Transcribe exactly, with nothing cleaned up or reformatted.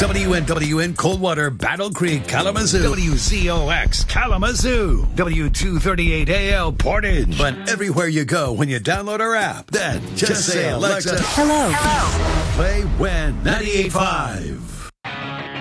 W N W N Coldwater, Battle Creek, Kalamazoo. W Z O X Kalamazoo. W two thirty-eight A L Portage. But everywhere you go when you download our app, then just, just say, Alexa, hello. Hello. Play W E N ninety-eight point five.